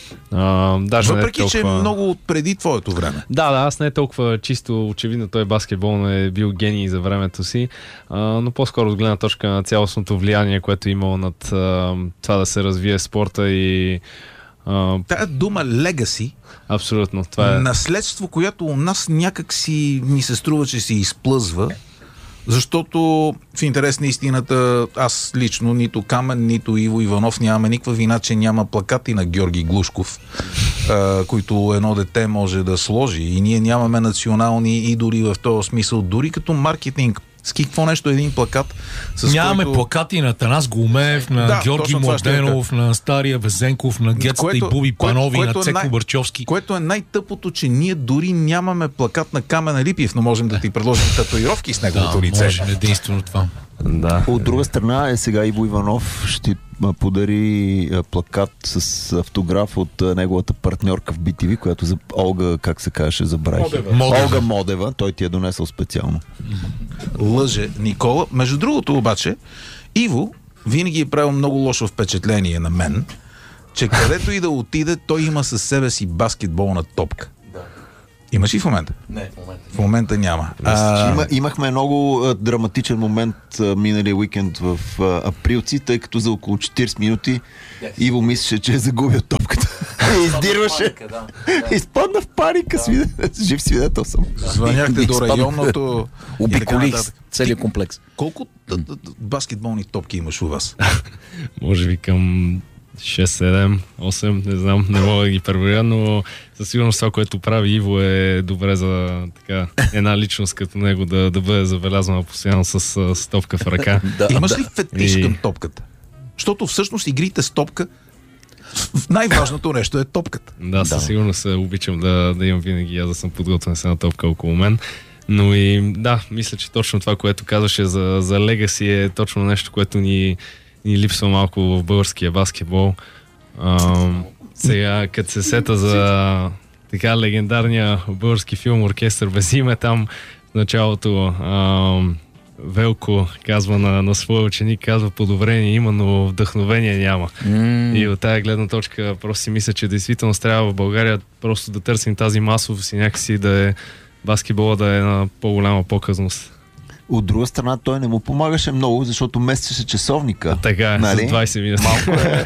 Uh, даже Въпреки, не е толкова... че е много преди твоето време. Да, да, аз не е толкова чисто, очевидно той баскетбол е бил гений за времето си, uh, но по-скоро от гледна точка на цялостното влияние, което е имало над uh, това да се развие спорта и... Uh, Тая дума legacy, абсолютно, това е... наследство, което у нас някак си ни се струва, че се изплъзва, защото в интерес на истината аз лично, нито Камен, нито Иво Иванов нямаме никаква вина, че няма плакати на Георги Глушков, а, които едно дете може да сложи. И ние нямаме национални идоли в този смисъл. Дори като маркетинг. С какво нещо един плакат? С Нямаме който... плакати на Атанас Голумев, на Да, Георги Младенов, на Стария Везенков, на Гецата и Буби Панови, което на е Цеко най... Барчовски. Което е най-тъпото, че ние дори нямаме плакат на Камен Липиев, но можем да ти предложим татуировки с неговото Да, лице. можем единствено това. Да. От друга страна е сега Иво Иванов ще подари плакат с автограф от неговата партньорка в би ти ви, която за Олга, как се казваше, забравих. Модева. Олга Модева, той ти е донесъл специално. Лъже Никола. Между другото обаче, Иво винаги е правил много лошо впечатление на мен, че където и да отиде, той има със себе си баскетболна топка. Имаш ли в момента? Не, в момента. В момента няма. А... Има, имахме много а, драматичен момент а, миналия уикенд в а, Априлци, тъй като за около четирийсет минути yes. Иво мислеше, че е загубил топката. И издирваше. Да. Да. Изпадна в паника. Да. Свидетел. Жив свидетел съм. Звъняхте до районното... Обиколих целият комплекс. Колко баскетболни топки имаш у вас? Може би към шест, седем, осем, не знам, не мога да ги преброя, но със сигурност това, което прави Иво, е добре за така, една личност като него да, да бъде забелязвана постоянно с, с топка в ръка. Да, имаш ли фетиш и... към топката? Защото всъщност игрите с топка, най-важното нещо е топката. Да, със да. сигурност обичам да, да имам винаги аз да съм подготвен с една топка около мен. Но и да, мисля, че точно това, което казваше за, за легаси е точно нещо, което ни ни липсва малко в българския баскетбол. А, сега, като се сета за така легендарния български филм Оркестър без име, там в началото а, Велко казва на, на своя ученик, казва подобрение има, но вдъхновение няма. Mm. И от тая гледна точка просто си мисля, че действително трябва в България просто да търсим тази масовост и някакси да е баскетбола да е на по-голяма показност. От друга страна, той не му помагаше много, защото местеше часовника. Така е, нали? С двайсет минути. Малко е.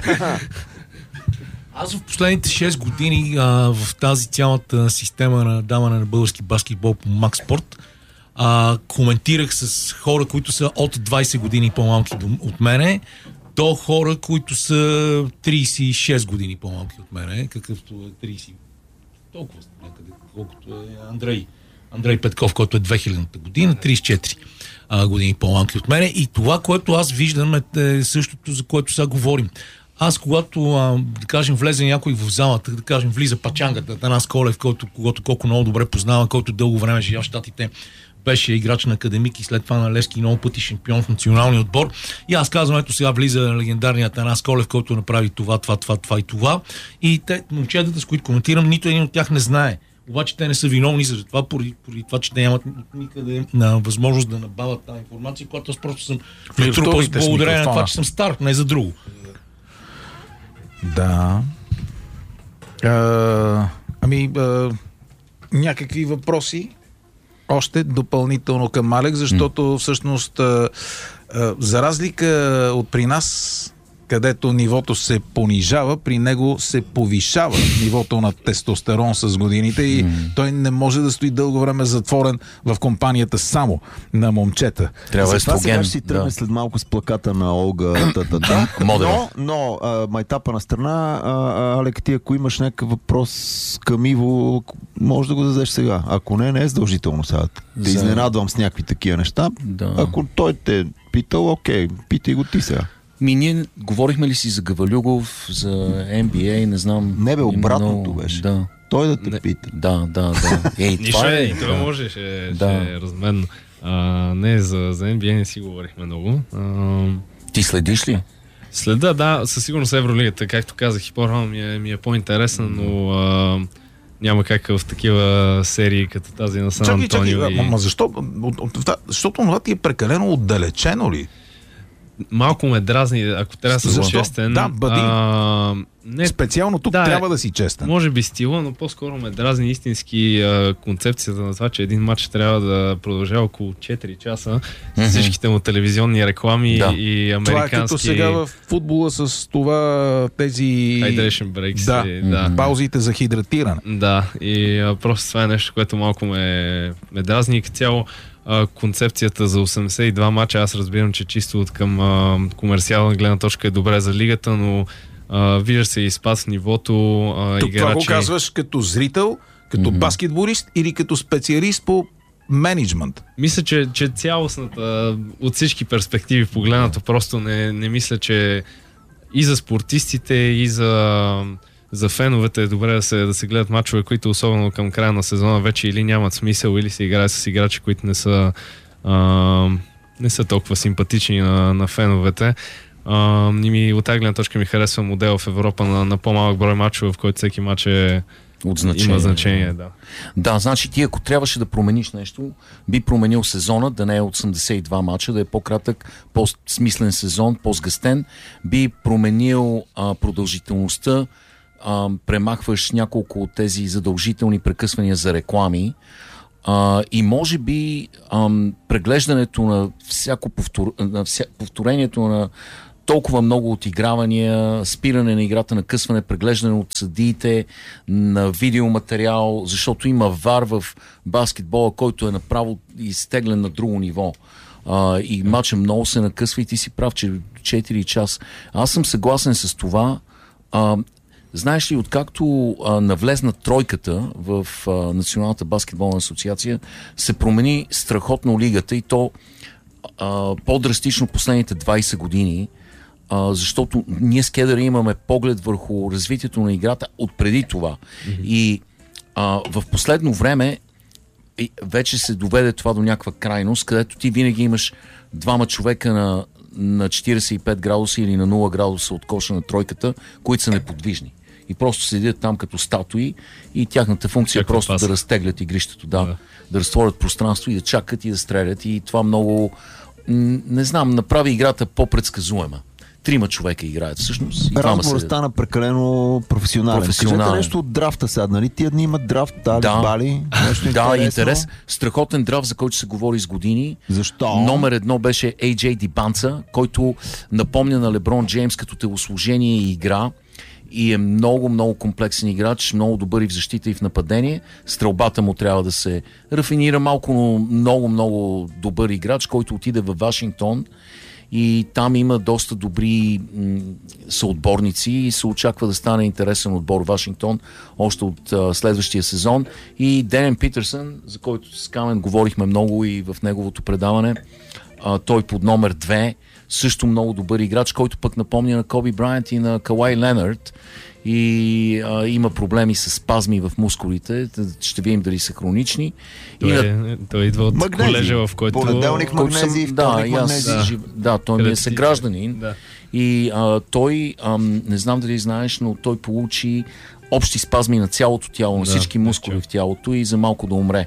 Аз в последните шест години а, в тази цялата система на даване на български баскетбол по Макспорт а, коментирах с хора, които са от двайсет години по-малки от мене, до хора, които са трийсет и шест години по-малки от мене, какъвто е трийсет, толкова някъде, колкото е Андрей. Андрей Петков, който е две хилядната година, трийсет и четири а, години по-малки от мене. И това, което аз виждам, е същото, за което сега говорим. Аз, когато, а, да кажем, влезе някой в залата, да кажем, влиза Пачангата, Атанас Колев, който, когато колко много добре познава, който дълго време живя в Щатите, беше играч на Академик и след това на Левски, много пъти шампион в националния отбор. И аз казвам, ето сега влиза легендарният Атанас Колев, който направи това, това, това, това и това. И те, момчетата, с които коментирам, нито един от тях не знае. Обаче те не са виновни за това, поради, поради това, че те нямат никъде на възможност да набавят тази информация, която аз просто съм натрупал с благодарение на това, че съм стар, не за друго. Да. А, ами, а, някакви въпроси още допълнително към Алек, защото всъщност а, а, за разлика от при нас, където нивото се понижава, при него се повишава нивото на тестостерон с годините и mm. той не може да стои дълго време затворен в компанията само на момчета. Трябва естроген. Сега ще си тръгне да. След малко с плаката на Олга. но но а, майтапа на страна, а, Алек, ти ако имаш някакъв въпрос към Иво, може да го дадеш сега. Ако не, не е задължително сега. Да За... изненадвам с някакви такива неща. Да. Ако той те е питал, окей, питай го ти сега. Ми, ние говорихме ли си за Гавалюгов, за Н Б А, не знам. Не бе, обратното много... беше. Да. Той да те не... пита. Да, да, да. Ей, това е... И това може, ще, да. ще е разменно. А, не, за, за Н Б А не си говорихме много. А... Ти следиш ли? Следа, да, със сигурност Евролигата, както казах и по-рано, ми е, ми е по-интересна, но а, няма как в такива серии като тази на Сан Антонио. Чакай, и... ама защо? Защото това ти е прекалено отдалечено ли? Малко ме дразни, ако трябва да съм честен. Да, бъди. А, не, специално тук да, трябва да си честен. Може би стила, но по-скоро ме дразни истински а, концепцията на това, че един матч трябва да продължава около четири часа mm-hmm. с всичките му телевизионни реклами да. И американски... Това е като сега в футбола с това тези... Hydration breaks. Да, и, да. Паузите за хидратиране. Да, и а, просто това е нещо, което малко ме, ме дразни и като цяло концепцията за осемдесет и два мача, аз разбирам, че чисто от към а, комерциална гледна точка е добре за лигата, но а, вижда се и спад в нивото. А, Тук играчи... това го казваш като зрител, като mm-hmm. баскетболист или като специалист по менеджмент? Мисля, че, че цялостната от всички перспективи погледнато просто не, не мисля, че и за спортистите, и за за феновете е добре да се, да се гледат мачове, които особено към края на сезона вече или нямат смисъл, или се играят с играчи, които не са, а, не са толкова симпатични на, на феновете. А, и ми, от тази гледна точка ми харесва модел в Европа на, на по-малък брой мачове, в който всеки мач е от значение. Има значение, да. Да, значи ти ако трябваше да промениш нещо, би променил сезона, да не е осемдесет и два мача, да е по-кратък, по-смислен сезон, по-сгъстен. Би променил а, продължителността, а, премахваш няколко от тези задължителни прекъсвания за реклами а, и може би а, преглеждането на всяко повтор... на вся... повторението на толкова много отигравания, спиране на играта, накъсване, преглеждане от съдиите, на видеоматериал, защото има вар в баскетбола, който е направо изтеглен на друго ниво. А, и матча много се накъсва и ти си прав, че четири часа. Аз съм съгласен с това. А, знаеш ли, откакто а, навлезна тройката в а, Националната баскетболна асоциация, се промени страхотно лигата и то а, по-драстично последните двайсет години, а, защото ние с Кедъра имаме поглед върху развитието на играта от преди това. Mm-hmm. И а, в последно време и вече се доведе това до някаква крайност, където ти винаги имаш двама човека на, на четирийсет и пет градуса или на нула градуса от коша на тройката, които са неподвижни. И просто седят там като статуи и тяхната функция е просто паса. Да разтеглят игрището, да, да. да разтворят пространство и да чакат и да стрелят. И това много, не знам, направи играта по-предсказуема. Трима човека играят всъщност. Разговор стана прекалено професионален. професионален. Кажете нещо от драфта сега, нали? Тия дни имат драфт, дали, да. бали, нещо да, интересно. интерес. Страхотен драфт, за който се говори с години. Защо? Номер едно беше Ей Джей Дибанца, който напомня на Леброн Джеймс като телосложение и игра. И е много, много комплексен играч, много добър и в защита и в нападение. Стрелбата му трябва да се рафинира малко, но много, много добър играч, който отиде във Вашингтон. И там има доста добри м- съотборници и се очаква да стане интересен отбор Вашингтон още от а, следващия сезон. И Денен Питърсън, за който с Камен говорихме много и в неговото предаване, а, той под номер две, също много добър играч, който пък напомня на Коби Брайант и на Кауай Ленард. И а, има проблеми с спазми в мускулите. Ще видим дали са хронични. Той, и е, на... той идва от магнези. Колежа, в който... Понеделник магнези, съм... да, магнези. Да, жив... да, той ми е съгражданин. Да. И а, той, а, не знам дали знаеш, но той получи общи спазми на цялото тяло, на да, всички мускули в тялото и за малко да умре.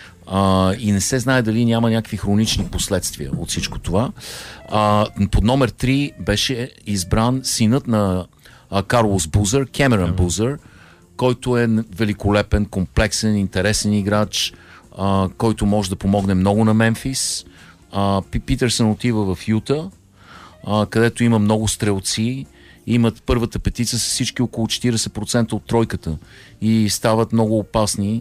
А, и не се знае дали няма някакви хронични последствия от всичко това. А, под номер три беше избран синът на а, Карлос Бузър, Кемерън mm-hmm. Бузър, който е великолепен, комплексен, интересен играч, а, който може да помогне много на Мемфис. А, Питърсън отива в Юта, а, където има много стрелци. Имат първата петица с всички около четирийсет процента от тройката и стават много опасни.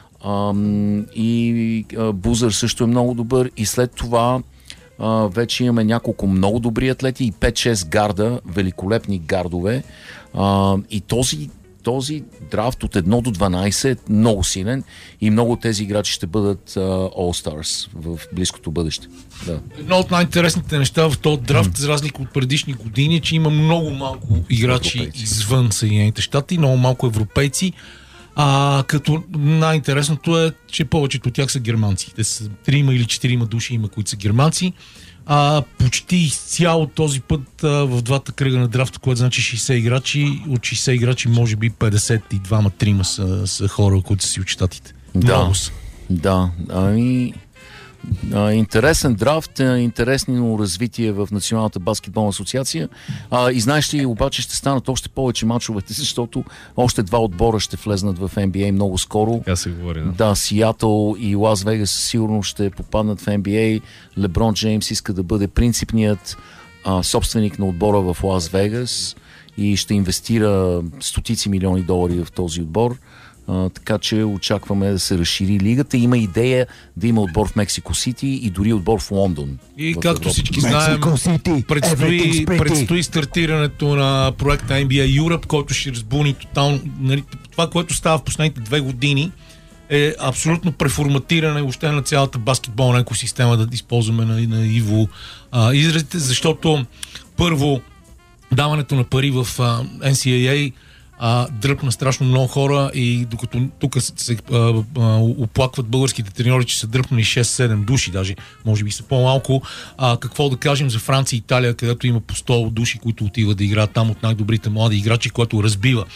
Um, и uh, Бузър също е много добър и след това uh, вече имаме няколко много добри атлети и пет-шест гарда, великолепни гардове uh, и този, този драфт от едно до дванайсет е много силен и много от тези играчи ще бъдат uh, All-Stars в близкото бъдеще. Да. Едно от най-интересните неща в този драфт, за разлика от предишни години, е, че има много малко играчи европейци извън Съединените щати, много малко европейци. А, като най-интересното е, че повечето от тях са германци. Те са трима или четирима души има, които са германци. А, почти изцяло този път а, в двата кръга на драфта, което значи шейсет играчи, от шейсет играчи може би петдесет и два-трима са, са хора, които са си от щатите. Да, много са. Да. Ами... Uh, интересен драфт, uh, интересно развитие в Националната баскетболна асоциация. Uh, и знаеш ли, обаче ще станат още повече мачовете, защото още два отбора ще влезнат в Н Б А много скоро. Така се говори, да. Да, Сиатъл и Лас Вегас сигурно ще попаднат в Н Б А. Леброн Джеймс иска да бъде принципният uh, собственик на отбора в Лас Вегас и ще инвестира стотици милиони долари в този отбор. Uh, така че очакваме да се разшири лигата. Има идея да има отбор в Мексико Сити и дори отбор в Лондон. И в както Европа. всички знаем, предстои, предстои стартирането на проекта Н Б А Europe, който ще разбуни тотално. Нали, това, което става в последните две години, е абсолютно преформатиране въобще на цялата баскетболна екосистема, да използваме на, на Иво а, изразите, защото първо даването на пари в а, Н С А А А, дръпна страшно много хора и докато тук се а, а, оплакват българските треньори, че са дръпнали шест-седем души, даже може би са по-малко. А, какво да кажем за Франция и Италия, където има по сто души, които отиват да играят там от най-добрите млади играчи, което разбива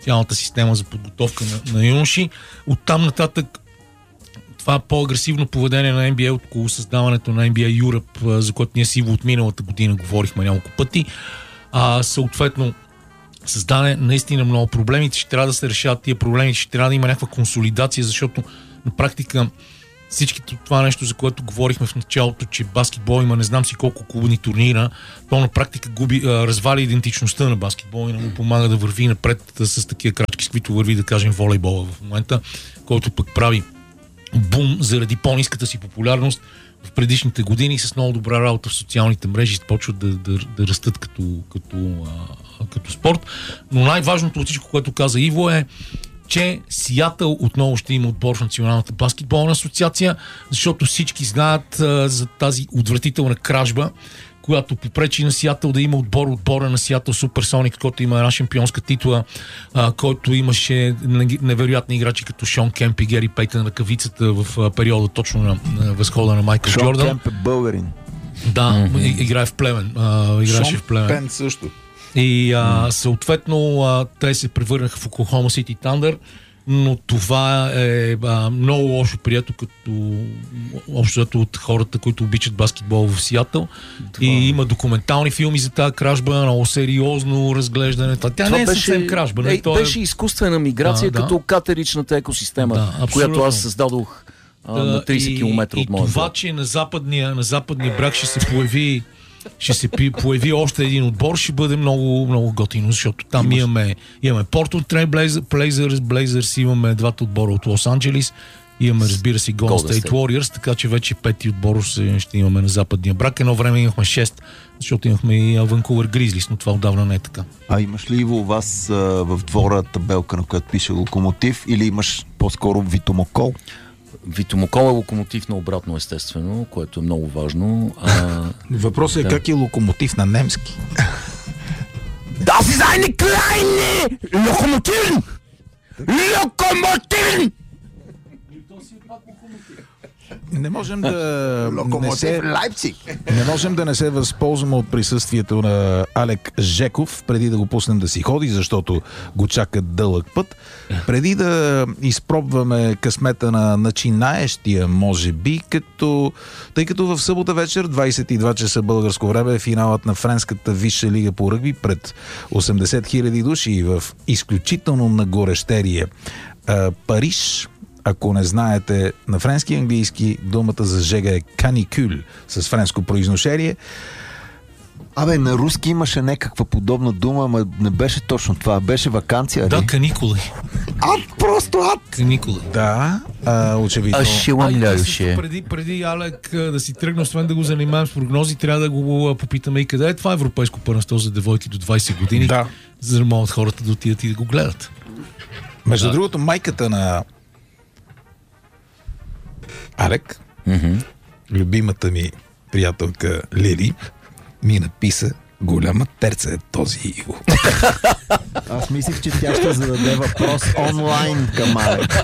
цялата система за подготовка на, на юноши. Оттам нататък това по-агресивно поведение на Н Б А около създаването на Н Б А Europe, за което ние си от миналата година говорихме няколко пъти, а съответно създаде наистина много проблеми, ще трябва да се решават тия проблеми, ще трябва да има някаква консолидация, защото на практика всички това нещо, за което говорихме в началото, че баскетбол има не знам си колко клубни турнира, то на практика губи, а, развали идентичността на баскетбол и не му помага да върви напред с такива крачки, с които върви, да кажем, волейбола в момента, който пък прави бум заради по-ниската си популярност в предишните години с много добра работа в социалните мрежи почват да, да, да растат като, като, а, като спорт. Но най-важното от всичко, което каза Иво, е, че Сиатъл отново ще има отбор в Националната баскетболна асоциация, защото всички знаят а, за тази отвратителна кражба, която попречи на Сиатъл да има отбор, отбора на Сиатъл Суперсоник, който има една шампионска титла, а, който имаше невероятни играчи като Шон Кемп и Гери Пейтън на кавицата в а, периода точно на, на възхода на Майкъл Шон Джордан. Кемп е българин. Да, mm-hmm. играе в Племен. А, играше Шон в Племен. Пен също. И а, съответно а, те се превърнаха в Оклахома Сити Тандър, но това е а, много лошо прието като общото от хората, които обичат баскетбол в Сиатъл. Това... И има документални филми за тази кражба, много сериозно разглеждане. Тя това не е беше, съвсем кражба. Не, е, то беше е... изкуствена миграция, да, като да. катеричната екосистема, да, която аз създадох а, да, на трийсет километра от моя. И това, че на западния, на западния бряг ще се появи ще се появи още един отбор, ще бъде много, много готино, защото там Имаш... имаме, имаме Portland Trail Blazers, Blazers, имаме двата отбора от Лос-Анджелис, имаме, разбира се, Golden State Warriors, така че вече пети отбор ще имаме на западния брак. Едно време имахме шест, защото имахме и Ванкувър Гризлис, но това отдавна не е така. А имаш ли у вас а, в двора табелка, на която пише Локомотив, или имаш по-скоро Витомокол? Витомокол е локомотив на обратно, естествено, което е много важно. А... Въпросът е да. Как е локомотив на немски? Das ist eine kleine Lokomotiv! Lokomotiv! Не можем да не се, Лайпциг. не можем да не се възползваме от присъствието на Алек Жеков, преди да го пуснем да си ходи, защото го чака дълъг път. Преди да изпробваме късмета на начинаещия, може би, като, тъй като в събота вечер, двайсет и два часа българско време, е финалът на Френската висша лига по ръгби пред осемдесет хиляди души в изключително нагорещерие Париж. Ако не знаете на френски и английски, думата за жега е каникюл с френско произношение. Абе, на руски имаше някаква подобна дума, ама не беше точно това. Беше ваканция. Да, ли? каникули. Ад, просто ад! Каникули. Да, а, очевидно. А ще ламляюше. Преди, преди Алек да си тръгне, освен да го занимавам с прогнози, трябва да го попитаме и къде е това европейско първенство за девойки до двайсет години, да. За да могат хората да отидат и да го гледат. Между да. другото, майката на Алек, Mm-hmm. любимата ми приятелка Лили, ми написа: голяма терца е този Иво. Аз мислих, че тя ще зададе въпрос онлайн към Алек.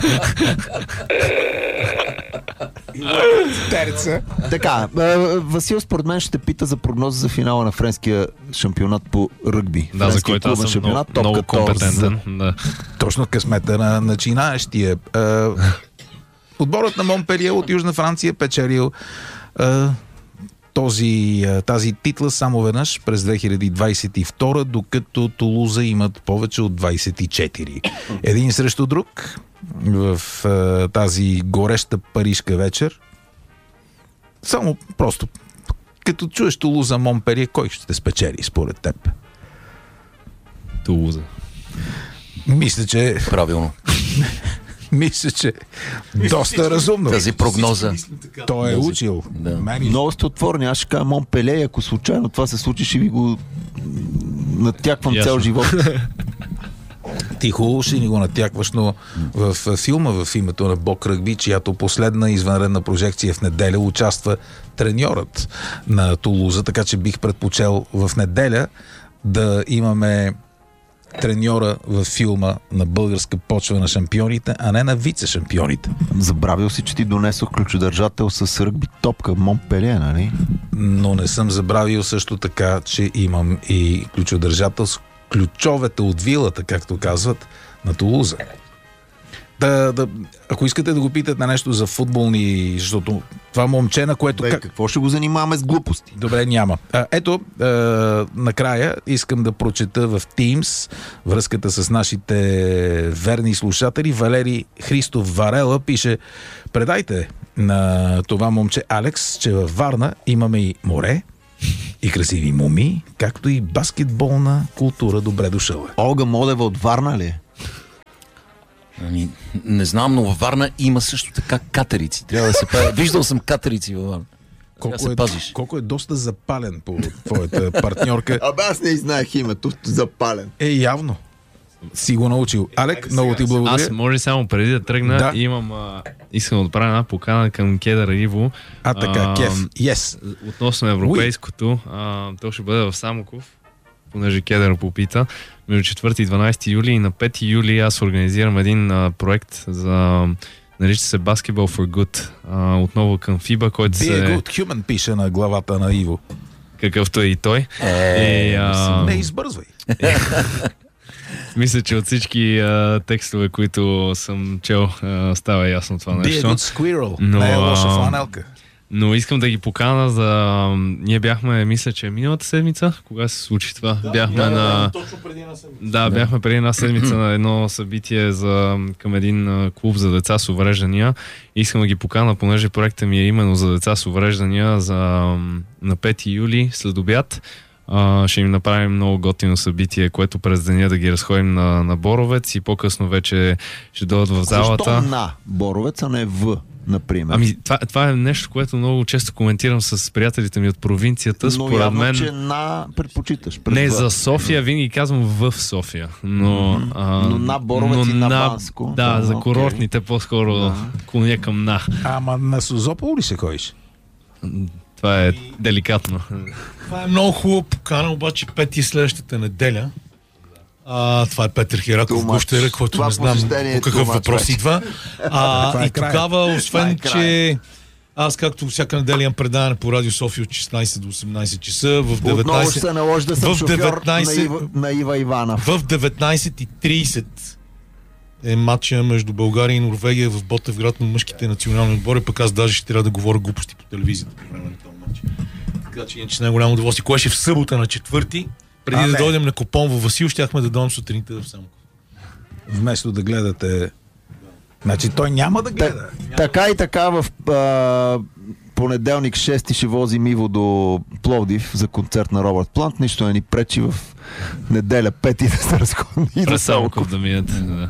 Терца. Така, Васил според мен ще пита за прогноза за финала на френския шампионат по ръгби. Да, за който аз съм много, много компетентен. Да. Точно късмета на начинаещия. Отборът на Монпелие от Южна Франция печелил а, този, а, тази титла само веднъж през две хиляди двайсет и втора, докато Тулуза имат повече от двайсет и четири. Един срещу друг в а, тази гореща парижка вечер. Само просто като чуеш Тулуза Монпелие, кой ще те спечели според теб? Тулуза. Мисля, че... Правилно. Мисля, че доста разумно. Тази прогноза. Той е учил. Да. Много сте отворни. Аз ще кажа Монпеле, ако случайно това се случи, ще ви го натяквам цял живот. Ти хубаво ще ни го натякваш, но в филма в името на Бог ръгби, чиято последна извънредна прожекция в неделя, участва треньорът на Тулуза, така че бих предпочел в неделя да имаме треньора във филма на българска почва на шампионите, а не на вице-шампионите. Забравил си, че ти донесох ключодържател с ръгби топка Монпелие, нали? Но не съм забравил също така, че имам и ключодържател с ключовете от вилата, както казват, на Тулуза. Да, да, ако искате да го питате на нещо за футболни, защото това момче, на което... Бе, как... какво ще го занимаваме с глупости? Добре, няма. А, ето, а, накрая искам да прочета в Teams връзката с нашите верни слушатели. Валери Христов Варела пише: предайте на това момче Алекс, че във Варна имаме и море, и красиви муми, както и баскетболна култура. Добре дошъл е. Олга Модева от Варна ли? Ами, не знам, но във Варна има също така катерици. Трябва да се пази. Виждал съм катерици във Варна. Колко е, колко е доста запален по твоята партньорка. Абе, аз не знаех името. Запален. Е, явно. Си го научил. Алек, много ти благодаря. Аз може само преди да тръгна, да. имам, а, искам да отправя една покана към Кедър Иво. А, така, Кеф. Yes. Относно европейското. А, то ще бъде в Самоков, понеже Кедър попита. Между четвърти и дванадесети юли и на пети юли аз организирам един а, проект за... нарича се Basketball for Good. А, отново към ФИБА, който Be се... a good human пише на главата на Иво. Какъвто е и той. Е, и, а... Не избързвай. Мисля, че от всички а, текстове, които съм чел, а, става ясно това нещо. Be a good squirrel. Но, не е лоша фланелка. Но искам да ги покана за... Ние бяхме, мисля, че миналата седмица, кога се случи това? Да, бяхме да, на... да, точно преди една седмица. Да, бяхме преди една седмица на едно събитие за... към един а, клуб за деца с увреждания. Искам да ги покана, понеже проектът ми е именно за деца с увреждания за... на пети юли след обяд. Uh, ще им направим много готино събитие, което през деня да ги разходим на, на Боровец и по-късно вече ще дойдат в залата. Защо на Боровец, а не в, например? Ами, това, това е нещо, което много често коментирам с приятелите ми от провинцията. Но Според явно, мен... че на предпочиташ. Не, в. за София винаги казвам в София. Но, Mm-hmm. а, но на Боровец и на Банско. Да, да, за okay. курортните по-скоро да. клоня към на. Ама на Созопол ли се ходиш? Това е деликатно. Това е много хубава покана, обаче пети е следващата неделя. А, това е Петър Хираков, гощера, който не знам по какъв въпрос вече идва. А, и тогава, освен, е че аз, както всяка неделя, имам предаване по Радио София от шестнадесет до осемнадесет часа. В деветнадесет... Отново ще се наложи да съм шофьор деветнадесет... на, Ива, на Ива Иванов. В деветнадесет и тридесет е матча между България и Норвегия в Ботевград на мъжките национални отбори, пък аз даже ще трябва да говоря глупости по телевизията по време на този матч. Така че иначе с най-голямо удоволствие. Кое ще в събота на четвърти, преди а, да не. дойдем на Копон във Васил, щяхме да дойдем сутринта в Самоков. Вместо да гледате... Значи той няма да гледа. Та, така и така в а, понеделник шести ще возим Иво до Пловдив за концерт на Робърт Плант. Нищо не ни пречи в неделя пети да се разходим и до Самоков да минете. Да.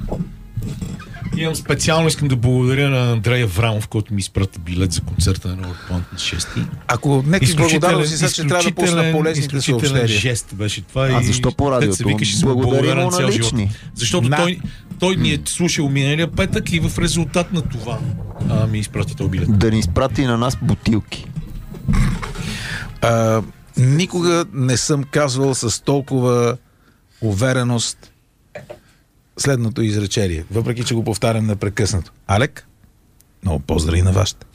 Имам специално, искам да благодаря на Андрей Аврамов, който ми изпрати билет за концерта на Робърт Плант на шести. Ако нека благодаря си, че трябва да пусна полезните съобщения. Жест беше това. А и защо по радиото? Благодаря му на лични. Защото на... той, той ни е слушал миналия петък и в резултат на това а, ми изпрати този билет. Да ни изпрати на нас бутилки. А, никога не съм казвал с толкова увереност следното изречение, въпреки че го повтарям непрекъснато. Алек, много поздрави на вашите.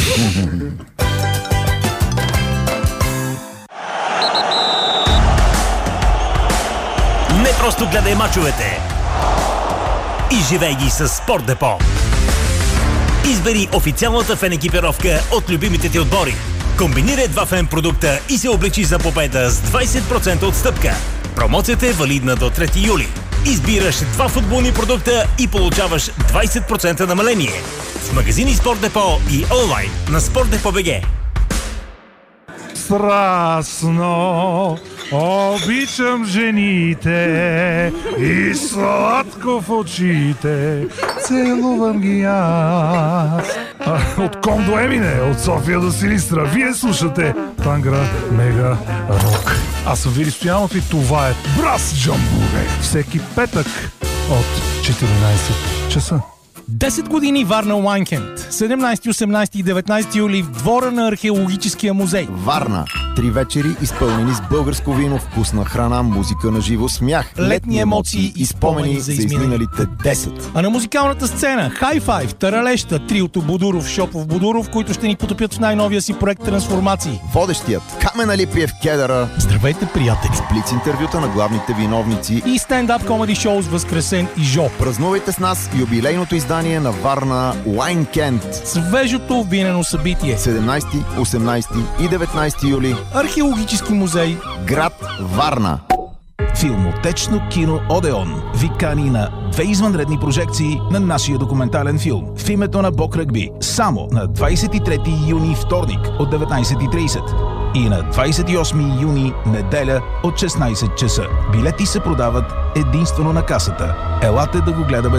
Не просто гледай мачовете, изживей ги с Спорт Депо. Избери официалната фен екипировка от любимите ти отбори. Комбинирай два фен продукта и се облечи за победа с двадесет процента отстъпка. Промоцията е валидна до трети юли. Избираш два футболни продукта и получаваш двадесет процента намаление. В магазини Спорт Депо и онлайн на Спорт Депо БГ. Страстно обичам жените и сладко в очите целувам ги аз. От Ком до Емине, от София до Силистра, вие слушате Тангра Мега Рок. Аз съм Вили Стоянов и това е Брас Джамбуре. Всеки петък от четиринадесет часа. десет години Варна Уайнкенд. седемнайсети, осемнайсети и деветнайсети юли в двора на археологическия музей. Варна. Три вечери, изпълнени с българско вино, вкусна храна, музика на живо, смях, летни емоции и спомени за изминалите десет. А на музикалната сцена High Five, Таралеща, триото Будуров, Шопов, Будуров, които ще ни потопят в най-новия си проект Трансформации. Водещият Камен Алипиев Кедъра. Здравейте, приятели! Сплиц интервюта на главните виновници и стендап комеди шоу с Възкресен и Жо. Празнувайте с нас юбилейното издание на Варна Уайнкенд. Свежото винено събитие. седемнайсети, осемнайсети и деветнайсети юли. Археологически музей. Град Варна. Филмотечно кино Одеон ви кани на две извънредни прожекции на нашия документален филм в името на Бог Ръгби само на двайсет и трети юни, вторник от деветнайсет и трийсет и на двайсет и осми юни, неделя от шестнайсет часа. Билети се продават единствено на касата. Елате да го гледаме